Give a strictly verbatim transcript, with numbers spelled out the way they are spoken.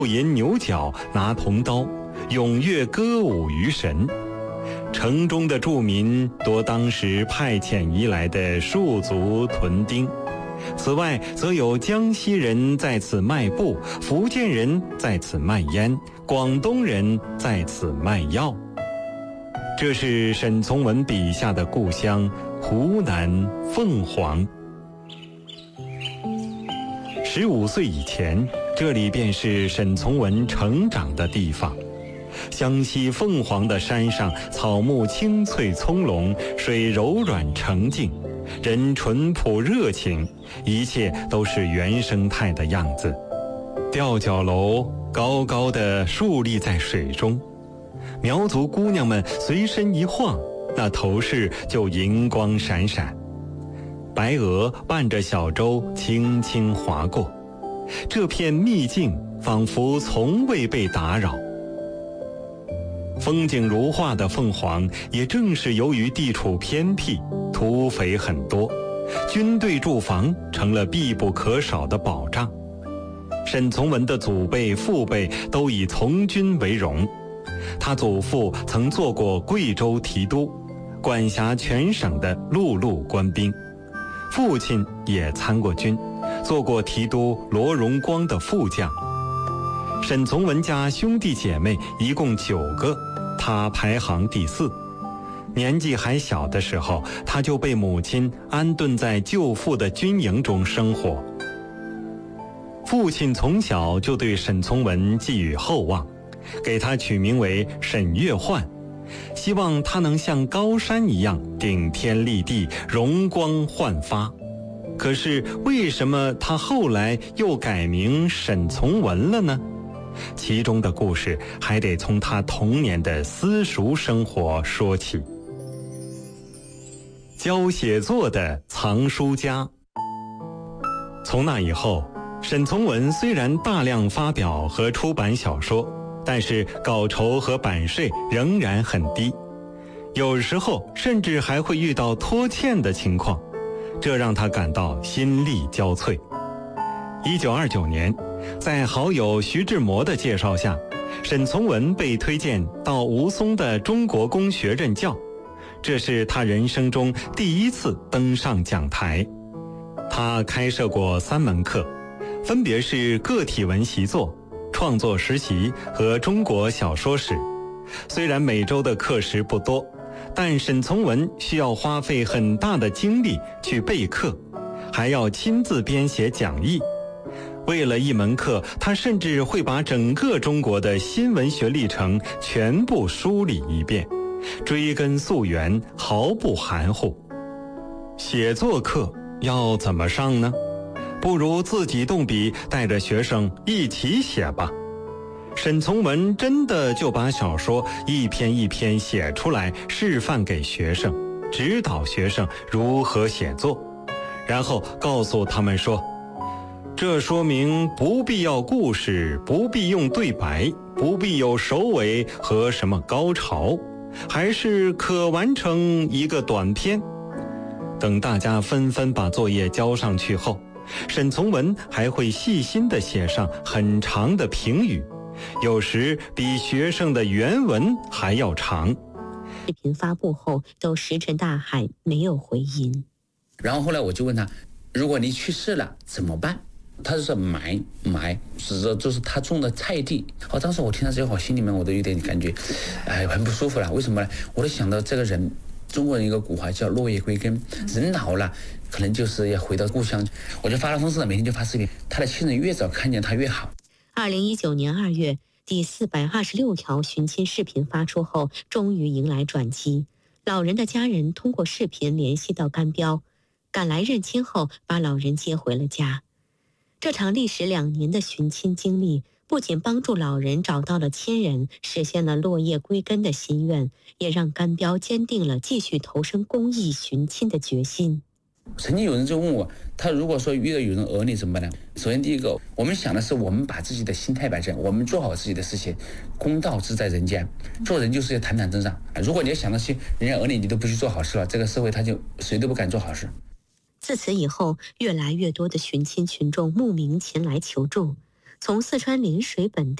吟牛角，拿铜刀，踊跃歌舞于神。城中的住民多当时派遣移来的戍族屯丁，此外则有江西人在此卖布，福建人在此卖烟，广东人在此卖药。这是沈从文笔下的故乡湖南凤凰。十五岁以前，这里便是沈从文成长的地方。湘西凤凰的山上，草木青翠葱茏，水柔软澄净，人淳朴热情，一切都是原生态的样子。吊脚楼高高地竖立在水中，苗族姑娘们随身一晃，那头饰就银光闪闪。白鹅伴着小舟轻轻划过，这片秘境仿佛从未被打扰。风景如画的凤凰，也正是由于地处偏僻，土匪很多，军队驻防成了必不可少的保障。沈从文的祖辈父辈都以从军为荣，他祖父曾做过贵州提督，管辖全省的陆路官兵，父亲也参过军，做过提督罗荣光的副将。沈从文家兄弟姐妹一共九个，他排行第四。年纪还小的时候，他就被母亲安顿在舅父的军营中生活。父亲从小就对沈从文寄予厚望，给他取名为沈月焕，希望他能像高山一样顶天立地，容光焕发。可是为什么他后来又改名沈从文了呢？其中的故事还得从他童年的私塾生活说起。教写作的藏书家。从那以后，沈从文虽然大量发表和出版小说，但是稿酬和版税仍然很低，有时候甚至还会遇到拖欠的情况，这让他感到心力交瘁。一九二九年，在好友徐志摩的介绍下，沈从文被推荐到吴淞的中国公学任教，这是他人生中第一次登上讲台。他开设过三门课，分别是个体文习作、创作实习和中国小说史。虽然每周的课时不多，但沈从文需要花费很大的精力去备课，还要亲自编写讲义。为了一门课，他甚至会把整个中国的新文学历程全部梳理一遍，追根溯源，毫不含糊。写作课要怎么上呢？不如自己动笔，带着学生一起写吧。沈从文真的就把小说一篇一篇写出来，示范给学生，指导学生如何写作，然后告诉他们说，这说明不必要故事，不必用对白，不必有首尾和什么高潮，还是可完成一个短篇。等大家纷纷把作业交上去后，沈从文还会细心地写上很长的评语，有时比学生的原文还要长。 视频发布后都石沉大海，没有回音。 然后后来我就问他，如果你去世了怎么办？他就说埋埋，指着就是他种的菜地。哦，当时我听到这话，心里面我都有点感觉，哎，很不舒服了。为什么呢？我都想到这个人，中国人一个古话叫落叶归根，人老了可能就是要回到故乡。我就发了通知，每天就发视频，他的亲人越早看见他越好。 二零一九年二月，第四百二十六条寻亲视频发出后，终于迎来转机。老人的家人通过视频联系到甘标，赶来认亲后，把老人接回了家。这场历时两年的寻亲经历，不仅帮助老人找到了亲人，实现了落叶归根的心愿，也让甘标坚定了继续投身公益寻亲的决心。 曾经有人就问我，他如果说遇到有人讹你怎么办呢？首先第一个，我们想的是我们把自己的心态摆正，我们做好自己的事情，公道自在人间。做人就是要坦坦正正。如果你要想到去人家讹你，你都不去做好事了，这个社会他就谁都不敢做好事。 自此以后，越来越多的寻亲群众慕名前来求助。 从四川涟水本地